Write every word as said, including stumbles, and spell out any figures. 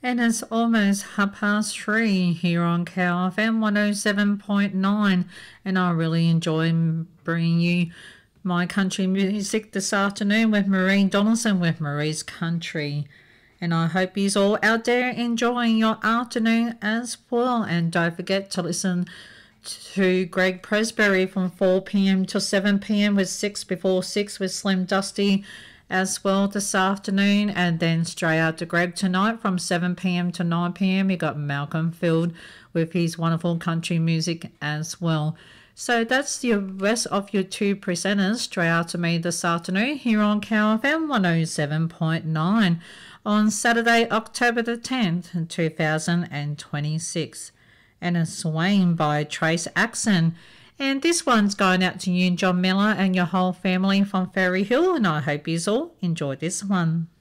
And it's almost half past three here on K O F M one oh seven point nine, and I really enjoy bringing you my country music this afternoon with Marie Donaldson with Marie's Country. And I hope you're all out there enjoying your afternoon as well. And don't forget to listen to Greg Presbury from four p.m. till seven p.m. with six before six with Slim Dusty as well this afternoon. And then straight out to Greg tonight from seven p.m. to nine p.m. you got Malcolm Field with his wonderful country music as well. So that's the rest of your two presenters straight out to me this afternoon here on K O F M one oh seven point nine on Saturday, October the tenth, two thousand twenty-six. And a Swain by Trace Axon. And this one's going out to you, John Miller, and your whole family from Ferry Hill, and I hope you all enjoy this one.